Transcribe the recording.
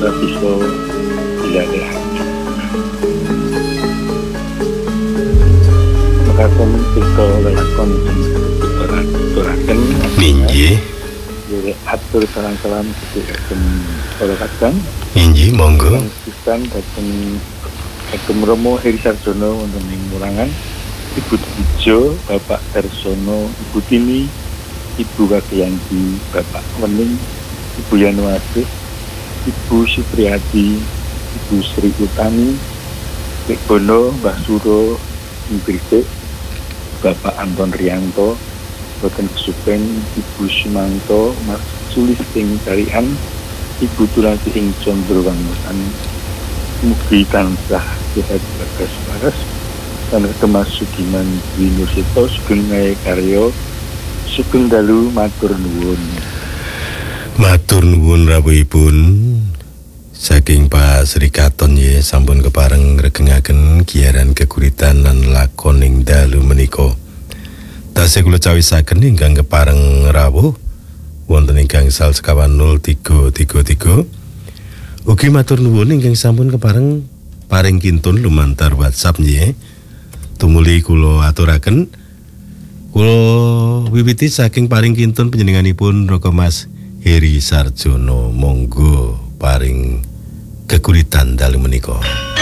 ora bisa dilalekake. Makaten kita lelakon aturaken Inggih. atur salam-salam kagem para kadang. Inggih, monggo. Pisan dhateng Kagem Romo Heri Sarjono wonten ing Murangan, Ibu Tijo, Bapak Darsono, Ibu Tini, Ibu Kakiyanti, Bapak Wening, Ibu Yanwati, Ibu Supriyati, Ibu Sri Utami, Pak Bono, Mbah Suro, Ingrisik, Bapak Anton Rianto, Boten Kesupen, Ibu Sumanto, Mas Sulis ing Karian, Ibu Tulati ing Condrowangusan, mugi tansah sehat bagas waras, lan Kemas Sugiman Dwi Nursito, Sugeng Ngae Karyo, Sugeng Dalu matur nuwun. Matur nuwun rawuhipun saking Pak Sri Katon nggih sampun kepareng ngregengaken giyaran kekuritan lan lakoning dalu menika. Tasih kula cawisaken ingkang kepareng rawuh wonten ing gangsal sekawan 0333. Ugi matur nuwun ingkang sampun kepareng paring kintun lumantar WhatsApp nggih. Tumuli kula aturaken kula wiwiti saking paring kintun panjenenganipun Roko Mas Heri Sarjono, monggo paring kekuritan dalu menika.